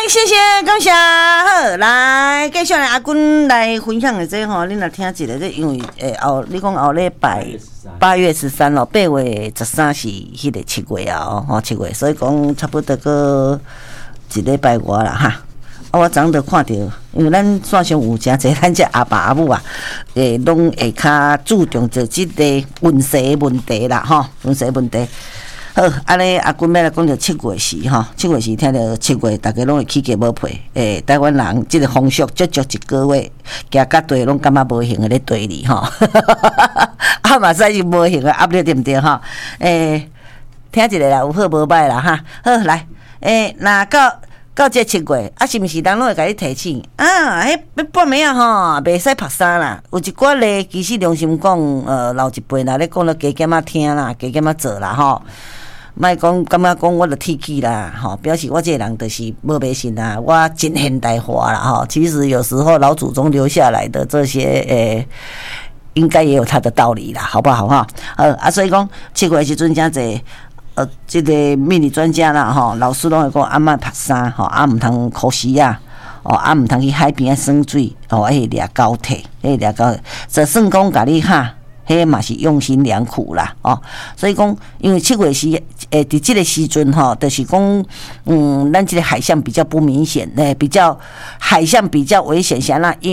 谢谢，感谢。好，来继续来阿君来分享的这吼，恁来听一个，这因为你讲后礼拜8月13哦，8月13是迄个7月啊哦，7月，所以讲差不多个一礼拜外啦哈。我昨就看到，因为咱线上有诚侪咱这阿爸阿母啊，拢会较注重着即个运势问题啦吼，运势问题。好，安尼阿君要来讲着7月时吼，7月时听着7月，大家拢会起价无配。台湾人即个风俗足足一个月，行到对拢感觉无行诶咧对你吼，啊嘛使是无行诶压力对毋对吼？听一个啦，有好无歹啦哈。好来，若到这7月，啊是毋是人拢会甲你提醒啊？迄半暝啊吼，袂使晒衫啦。有一寡咧，其实良心讲，老一辈啦咧讲了加减仔听啦，加减仔做啦吼。莫讲，感觉讲我著铁气啦，吼，表示我这个人就是无迷信啦，我真现代化啦，吼。其实有时候老祖宗留下来的这些，应该也有他的道理啦，好不好哈？所以讲7月时阵真济，这个命理专家啦，吼，老师拢会讲，莫晒衫，吼，毋通枯湿啊，毋通去海边耍水，掠高铁，掠高，就算讲甲你哈。迄嘛是用心良苦啦，所以讲，因为7月时，伫这个时阵吼，就是讲，咱这个海象比较不明显，比较海象比较危险，啥啦？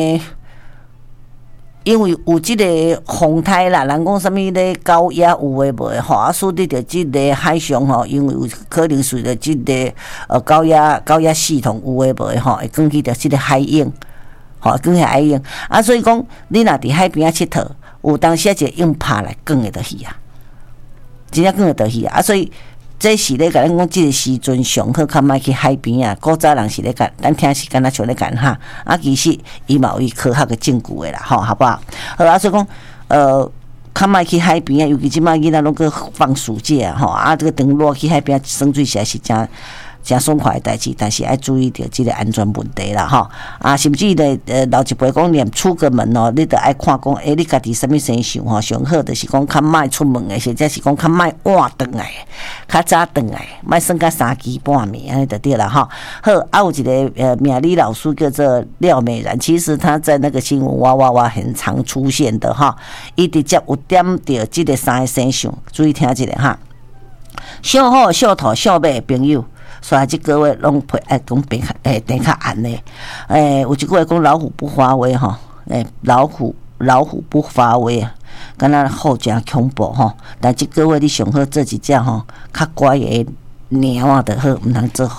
因为有这个风台啦，人讲什么咧高压有诶无诶吼，所以着这个海上吼，因为有可能随着这个高压系统有诶无诶吼，会讲起着这个海涌，吼，讲起海涌啊，所以讲你若伫海边啊佚佗。有当时一个用拍来降会倒去啊，真正降会倒去啊！所以这是咧甲咱讲，即个时阵上好，较莫去海边啊。古早人是咧干，咱听是敢若像咧干哈啊。其实伊嘛有伊科学嘅证据诶啦，吼，好不好？好啊，所以讲较莫去海边啊，尤其即摆囡仔拢去放暑假吼啊，这个长路去海边耍水实在是真爽快的代志，但是要注意到这个安全问题啦，吼啊，甚至咧老一辈讲，连出个门哦，你都爱看讲，你家己什么生肖吼，上好就是讲较莫出门的，或者是讲较莫晚转来，较早转来，莫算到3更半暝安尼就对啦，吼。好，有一个命理老师叫做廖美然，其实他在那个新闻哇很常出现的哈，伊直接有点到这个3个生肖，注意听一下哈，小虎、小兔、小马的朋友。所以这个月拢配讲变较暗咧，有一个月讲老虎不发威吼，老虎不发威啊，敢若好真恐怖吼。但这个月你上好做一只吼，较乖的猫啊就好，毋通做。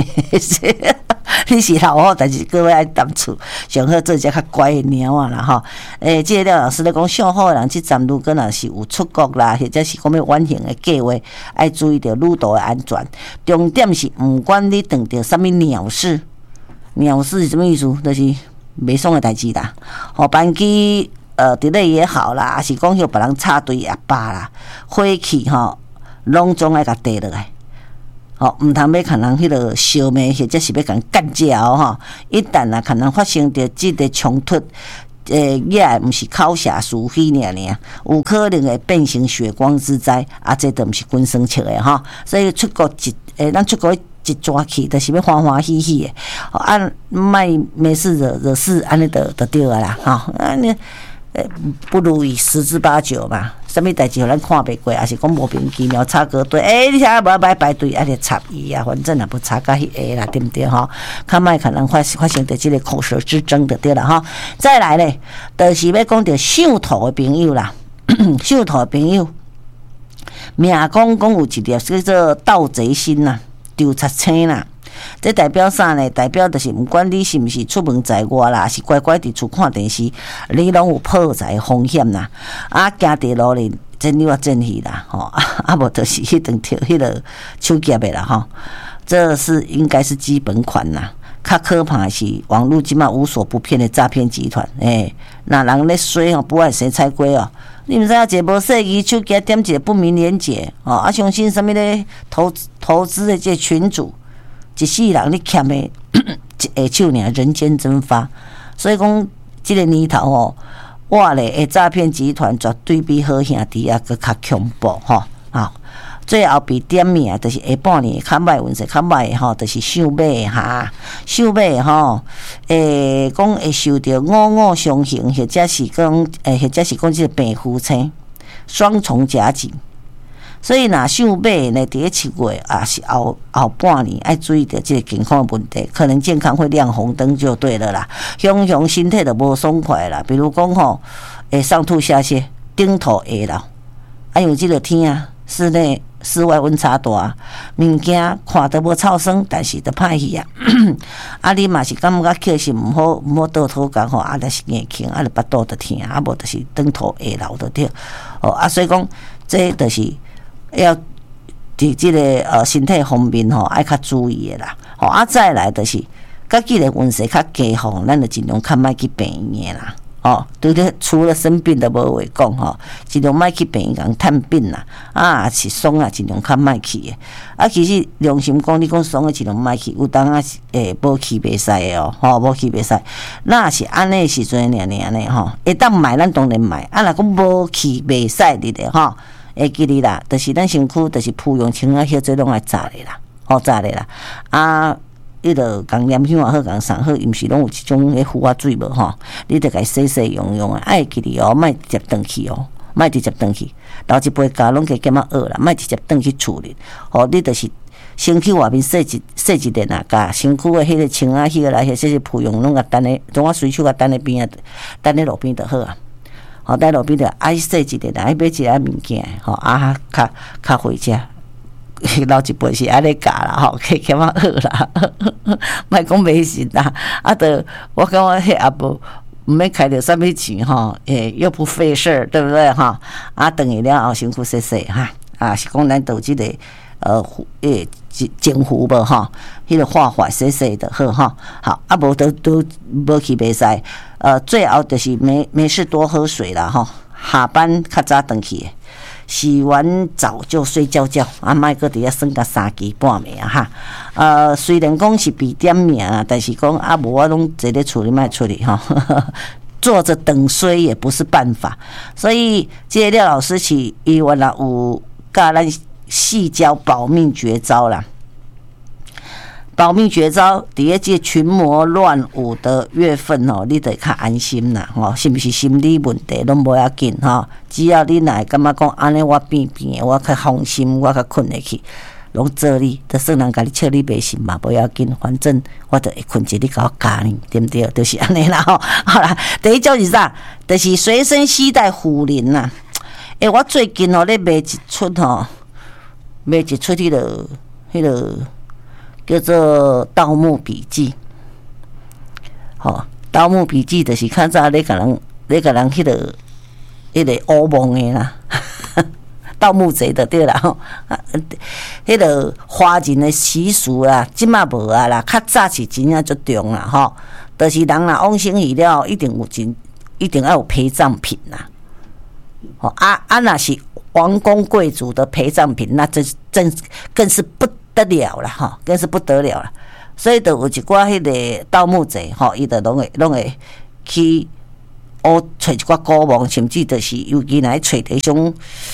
你是老虎，但是各位爱当厝，上好做只较乖的猫啊啦吼。这个廖老师咧讲，上好人即站如果若是有出国啦，或者是讲要远行的计划，爱注意着旅途的安全。重点是，毋管你撞着什么鸟事是什么意思？就是袂爽的代志啦。班机伫咧也好啦，还是讲许别人插队也罢啦，火气拢总爱甲地落来。毋通要可能迄个烧灭，或者是要共干掉吼。一旦可能发生着即个冲突，也毋是口舌是非尔，有可能会变成血光之灾，这都毋是君算笑的吼。所以出国咱出国一抓去，就是要欢欢喜喜的，莫没事惹事，安尼就对了啦，吼。不如意10之8九嘛，什么代志互咱看袂过，还是讲莫名其妙插个队，你听无要排队，就插伊啊，反正也不插到迄个啦，对不对吼？较莫可能发生着这个口舌之争的对啦吼。再来咧，就是要讲着属兔的朋友啦，属兔的朋友，命讲有一粒叫做盗贼心呐，丢贼青啦。这代表啥呢？代表就是不管你是毋是出门在外啦，是乖乖伫厝看电视，你拢有破财风险啦。行地路哩，真溜啊真去啦，无就是迄顿跳迄个手夹的啦，吼。这是应该是基本款啦。较可怕的是网络即马无所不骗的诈骗集团，那人咧衰不爱生菜龟哦。你毋知影一个无细机手夹点一个不明连结相信什么咧投资的这群主。一世人你欠的一下手尔，人间蒸发。所以讲，这个年头我咧诈骗集团绝对比好兄弟更较恐怖吼。 最后比点名就是下半年较歹运势较歹吼，就是想买哈，想买吼，讲会受到五相刑，或者是讲或者是讲即个病夫妻双重夹击。所以若想买呢，伫7月啊是后半年爱注意着即个健康的问题，可能健康会亮红灯就对了啦。常常身体就无爽快啦，比如讲吼，会上吐下泻、顶头会啦，啊因为即个天啊，室外温差大，物件看得无臭酸，但是都歹去啊。啊，你嘛是感觉气是毋好倒头讲吼，啊，就是眼睛，啊，就巴肚就疼，啊，无就是顶头会流就对。哦，啊，所以讲这就是要伫即个身体方面吼，爱较注意的啦。吼，啊，再来就是，甲既然运势较低吼，咱就尽量较莫去病院的啦。哦，对咧，除了生病都无话讲吼，尽量莫去病院共探病啦。啊，是爽啊，尽量较莫去的。啊，其实良心讲，你讲爽的尽量莫去，有当啊无去袂使的哦，吼，无去袂使。那是安尼时阵尔呢吼，会当买咱当然买，啊，若讲无去袂使哩咧吼，会记哩啦，就是咱身躯就是铺用清啊，迄做拢爱炸咧啦，好炸咧啦，啊。你著共念香也好，共送好，伊毋是拢有一种迄浮啊水无吼？你著甲伊洗用啊，爱记哩哦，莫直接转去哦，莫直接转去，留一杯咖拢加减啊恶啦，莫直接转去厝里。吼，你著是身躯外面洗一遍啊，甲身躯的迄个清啊，迄个来，迄些铺用拢甲等咧，从我随手甲等咧边啊，等咧路边就好啊。吼，等路边就爱洗一遍啊，爱买一下物件，吼啊，较回家。留一杯是安尼教啦，吼，加减啊好啦，莫讲迷信啦，啊，得我感觉迄也无毋免开着啥物钱吼，又不费事，对不对哈？啊，等于了后辛苦洗洗哈，啊，是讲咱都即个净湖无吼，迄个化坏洗洗的好哈，好啊，无都无去袂使，最后就是没事多喝水啦吼，下班较早回去。洗完澡就睡觉觉，啊，莫搁伫遐算到3更半暝啊哈。虽然讲是比点名啊，但是讲啊无我拢坐咧厝里莫出去哈。坐着等衰也不是办法，所以这个廖老师伊原来有教咱细教保命绝招啦。保命绝招，伫个即群魔乱舞的月份吼，你得较安心啦吼，是毋是心理问题拢无要紧吼？只要你若会感觉讲安尼我变的，我较放心，我较困得去，拢做你，就算人甲你笑你迷信嘛，无要紧，反正我就会困一日甲我教你，对不对？就是安尼啦吼。好啦，第一招是啥？就是随身携带茯苓啦。我最近咧卖一出迄个。叫做《盗墓笔记》，《盗墓笔记》就是较早咧甲人迄个乌蒙的啦，盗墓贼的对啦吼，迄个华人的习俗啦，即马无啊啦，较早是真正足重啦吼，就是人若往生去了，一定要有陪葬品啦，若是王公贵族的陪葬品，那这更是不得了了哈，更是不得了了。所以就有一寡迄个盗墓贼吼，伊就拢会去找一寡古墓，甚至就是尤其来找迄种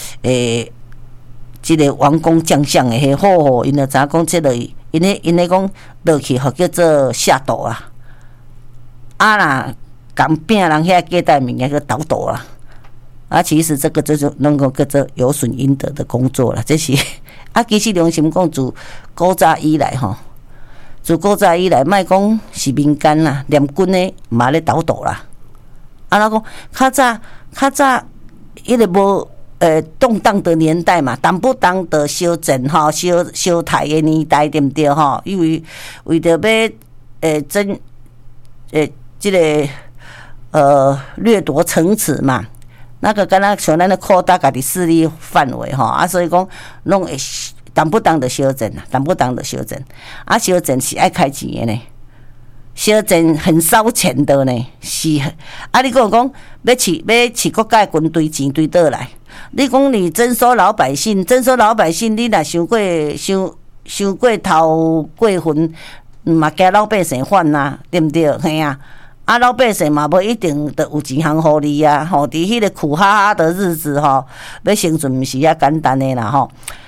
即个王公将相的迄好，因就知影讲即个因咧讲落去，互叫做下毒啊。若共病人遐携带物件叫倒毒啦。其实这个就是能够叫做有损阴德的工作啦，这是其实良心讲，自古早以来吼，莫讲是民间啦，念军的嘛咧捣毒啦。那讲较早迄个无动荡的年代嘛，当不当的修正吼，修台的年代对不对吼？因为着要这个掠夺城池嘛。那个敢若像咱咧扩大家己势力范围吼，所以讲拢会当不当的修正啊，当不当的修正，修正是爱开钱的呢，修正很烧钱的呢，是你跟我讲要饲国家军队钱对倒来，你讲你征收老百姓，你若伤过头过分，嘛惊老百姓反呐，对不对？嘿啊。老百姓嘛，无一定得有钱通互你啊！吼，伫迄个苦哈哈的日子吼，要生存毋是遐简单的啦吼。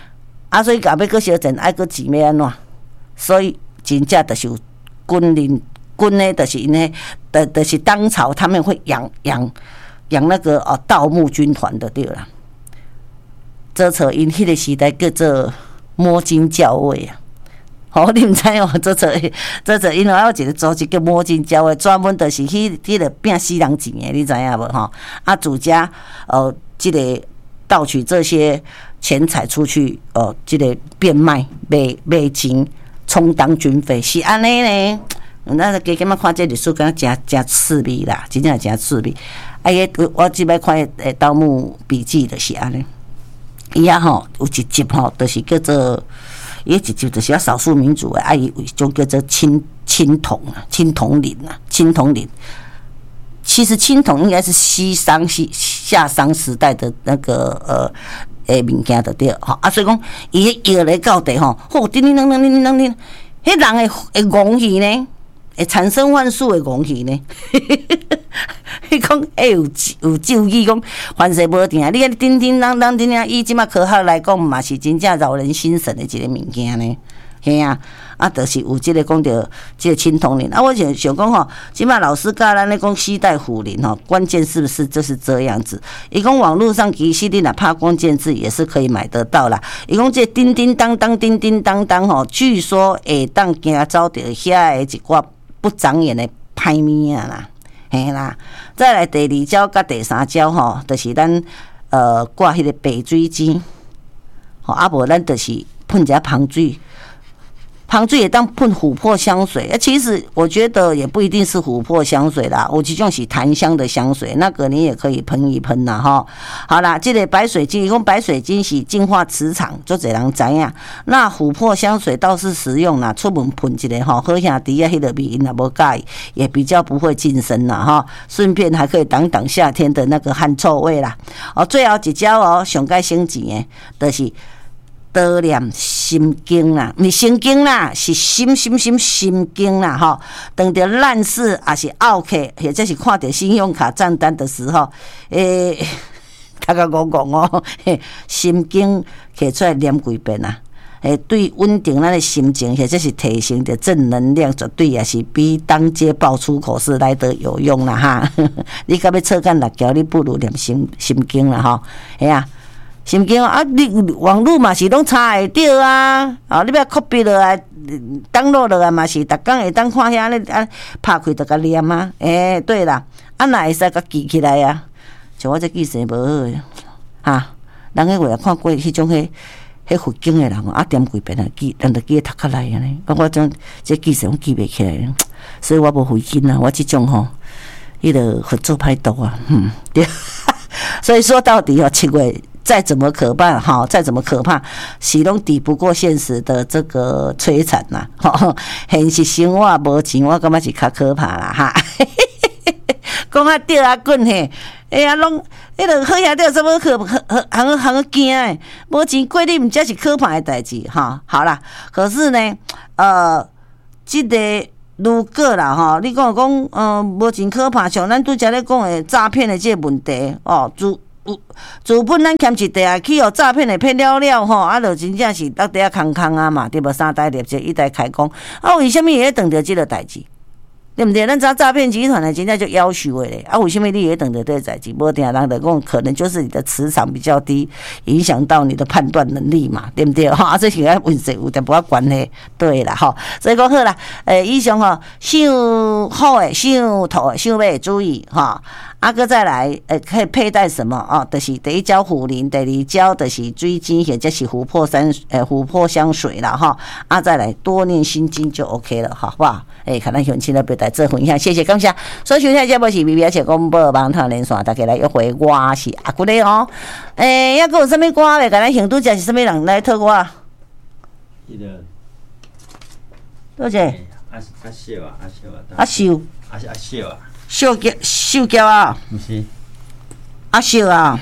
啊，所以甲要搁烧钱，爱搁钱要安怎？所以真正就是有军呢，就是因呢，就是当朝他们会养那个盗墓军团的对啦。这册因迄个时代叫做摸金校尉啊。哦，你毋知哦？这册因还有一个组织叫摸金校尉，专门就是迄个拼死人钱的，你知影无吼？啊，主家这个盗取这些钱财出去，这个变卖卖钱充当军费，是安尼呢？咱加减仔看这历史，敢真刺鼻啦，真正真刺鼻。我即摆看《盗墓笔记》就是安尼，伊啊吼有一集吼，就是叫做。伊一集就是要少数民族的，伊有一种叫做青铜陵。其实青铜应该是夏商时代的那个物件就对吼啊，所以讲伊摇来到地吼，叮叮当当，迄人会戆去呢，会产生幻术的戆去呢。伊讲有咒语讲凡事无定，你看叮叮当当，以即马科学来讲嘛是真正扰人心神的一个物件呢。嘿啊，就是有即个讲着即个青铜陵啊。我想讲吼，即马老师教咱咧讲西代虎林吼，关键是不是就是这样子？伊讲网络上其实你若拍关键字也是可以买得到啦。伊讲这叮叮当当吼，据说会当惊找着遐的一寡不长眼的歹物啊啦。嘿啦，再来第二招甲第三招吼，就是咱挂迄个白水晶，吼啊无咱就是喷一下芳水。芳水也当喷琥珀香水，其实我觉得也不一定是琥珀香水啦，有几种是檀香的香水，那个你也可以喷一喷啦哈。好啦，这个白水晶，讲白水晶是净化磁场，就这人知影。那琥珀香水倒是实用啦，出门喷一个哈，好兄弟啊，迄个味因也无介意，也比较不会近身啦哈。顺便还可以挡夏天的那个汗臭味啦。最后一招上该省钱的，就是多念心经啦，不是心经啦，是心经啦吼。当着烂事也是拗客，或者是看到信用卡账单的时候，他甲我讲哦，心经摕出来念几遍啊，对稳定咱的心情，或者是提升的正能量，绝对也是比当街爆粗口是来得有用啦哈。你甲要测干辣椒，你不如念心经啦吼，哎呀。心经啊，你网络嘛是拢查会到啊，你要 copy 落来，download 落来嘛是，逐工会当看遐咧，拍开就甲念啊。对啦，若会使甲记起来啊。像我这记性无好哈，人迄话看过迄种迄佛经的人念几遍啊记，人就记读起来安尼。我种这记性我记袂起来，所以我无费劲啊。我这种吼，迄个合作歹多啊，对。所以说到底7月。再怎么可怕，再怎么可怕，是拢抵不过现实的这个摧残呐！现实生活无钱，我感觉是较可怕啦哈。讲啊吊啊滚嘿，拢迄个好兄弟怎么行惊诶？无钱过你毋则是可怕的代志哈。好啦，可是呢，这个如果啦你讲无钱可怕，像咱拄则咧讲诶诈骗的这个问题自本咱欠一地去诈骗的骗了就真正是到底空啊嘛，对无？3代立即1代开工，为什么会当着这个代志？对不对？咱诈骗集团呢，真正就夭寿的咧。为什么你会当着这个代志？无定人就讲，可能就是你的磁场比较低，影响到你的判断能力嘛，对不对？这是跟运势有淡薄仔关系，对啦，所以讲好啦，以上想好的、想土的、想要注意搁再来，可以佩戴什么就是第一招虎林，第二招就是水晶，或者是琥珀香水啦再来多念心经就 OK 了，好不好？看咱乡亲的表达这分享，谢谢感谢。所以收听节目是微微而且广播网络连线，大家来约会，我是阿姑咧哦。还佫有啥物歌袂？甲咱乡拄则是啥物人来套歌？ 迄个多谢。阿秀啊。秀娇啊， 不是阿秀啊，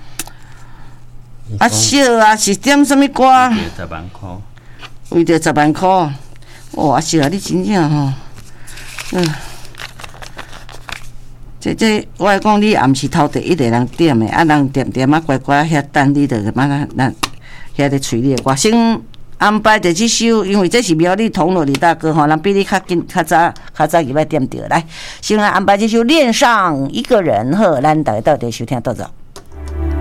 阿秀啊是点什么歌 ？10万块， 为着10万块，阿秀啊，你真正这我来讲，你也毋是头第一个人点的，人点乖乖遐等你，就咱遐个催你的歌，先安排着即首，因为这是苗栗同乐李大哥吼，人比你较早入来点着来，先来安排这首《恋上一个人》好，咱大家到底收听到走。